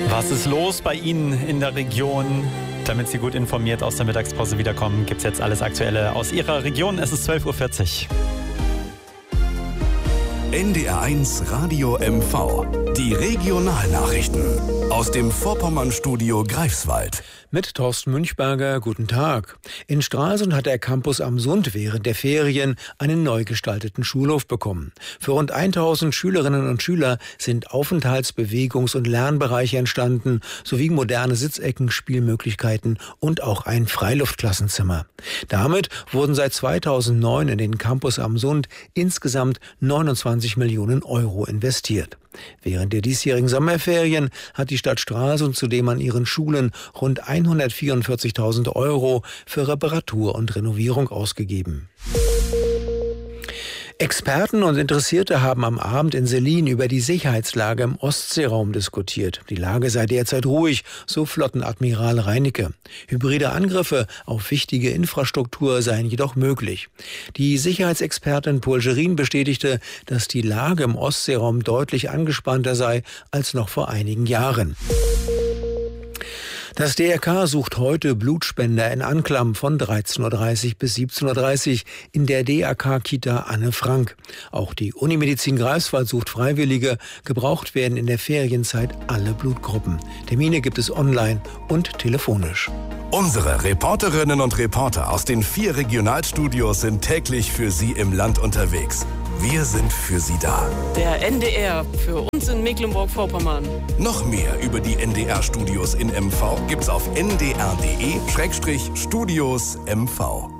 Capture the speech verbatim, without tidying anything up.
Was ist los bei Ihnen in der Region? Damit Sie gut informiert aus der Mittagspause wiederkommen, gibt es jetzt alles Aktuelle aus Ihrer Region. Es ist zwölf Uhr vierzig. N D R eins Radio M V. Die Regionalnachrichten aus dem Vorpommern-Studio Greifswald. Mit Thorsten Münchberger, guten Tag. In Stralsund hat der Campus am Sund während der Ferien einen neu gestalteten Schulhof bekommen. Für rund tausend Schülerinnen und Schüler sind Aufenthalts-, Bewegungs- und Lernbereiche entstanden, sowie moderne Sitzecken, Spielmöglichkeiten und auch ein Freiluftklassenzimmer. Damit wurden seit zweitausendneun in den Campus am Sund insgesamt neunundzwanzig Millionen Euro investiert. Während der diesjährigen Sommerferien hat die Stadt Stralsund zudem an ihren Schulen rund hundertvierundvierzigtausend Euro für Reparatur und Renovierung ausgegeben. Experten und Interessierte haben am Abend in Selin über die Sicherheitslage im Ostseeraum diskutiert. Die Lage sei derzeit ruhig, so Flottenadmiral Reinicke. Hybride Angriffe auf wichtige Infrastruktur seien jedoch möglich. Die Sicherheitsexpertin Pulgerin bestätigte, dass die Lage im Ostseeraum deutlich angespannter sei als noch vor einigen Jahren. Das D R K sucht heute Blutspender in Anklam von dreizehn Uhr dreißig bis siebzehn Uhr dreißig in der D R K-Kita Anne Frank. Auch die Unimedizin Greifswald sucht Freiwillige. Gebraucht werden in der Ferienzeit alle Blutgruppen. Termine gibt es online und telefonisch. Unsere Reporterinnen und Reporter aus den vier Regionalstudios sind täglich für Sie im Land unterwegs. Wir sind für Sie da. Der N D R für uns in Mecklenburg-Vorpommern. Noch mehr über die N D R-Studios in M V gibt's auf n d r punkt d e Studios M V.